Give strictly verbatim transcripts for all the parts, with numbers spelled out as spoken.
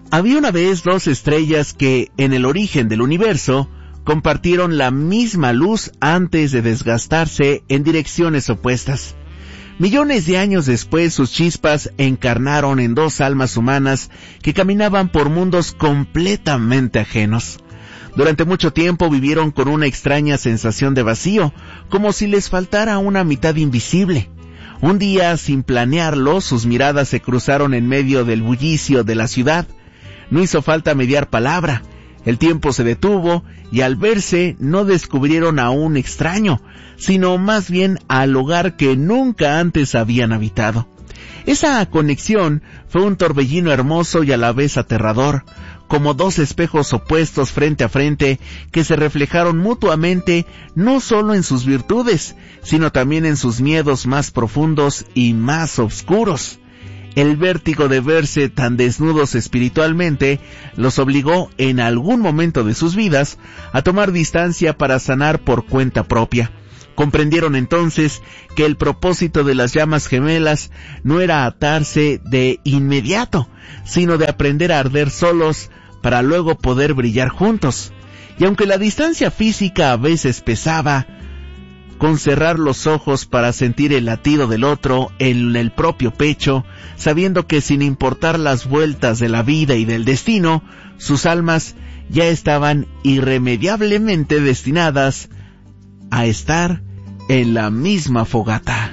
Había una vez dos estrellas que, en el origen del universo, compartieron la misma luz antes de desgastarse en direcciones opuestas. Millones de años después, sus chispas encarnaron en dos almas humanas que caminaban por mundos completamente ajenos. Durante mucho tiempo vivieron con una extraña sensación de vacío, como si les faltara una mitad invisible. Un día, sin planearlo, sus miradas se cruzaron en medio del bullicio de la ciudad. No hizo falta mediar palabra. El tiempo se detuvo y al verse no descubrieron a un extraño, sino más bien al hogar que nunca antes habían habitado. Esa conexión fue un torbellino hermoso y a la vez aterrador, como dos espejos opuestos frente a frente que se reflejaron mutuamente no solo en sus virtudes, sino también en sus miedos más profundos y más oscuros. El vértigo de verse tan desnudos espiritualmente los obligó en algún momento de sus vidas a tomar distancia para sanar por cuenta propia. Comprendieron entonces que el propósito de las llamas gemelas no era atarse de inmediato, sino de aprender a arder solos para luego poder brillar juntos. Y aunque la distancia física a veces pesaba, con cerrar los ojos para sentir el latido del otro en el propio pecho, sabiendo que sin importar las vueltas de la vida y del destino, sus almas ya estaban irremediablemente destinadas a estar en la misma fogata.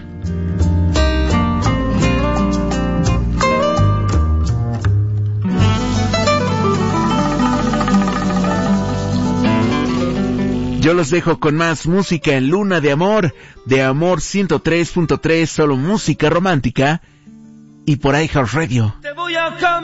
Yo los dejo con más música en Luna de Amor, de Amor ciento tres punto tres, solo música romántica, y por iHeartRadio. Te voy a